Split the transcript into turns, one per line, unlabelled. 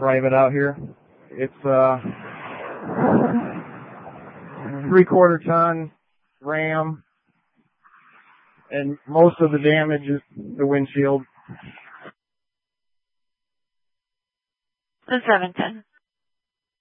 private out here. It's 3/4 ton Ram, and most of the damage is the windshield.
The 710.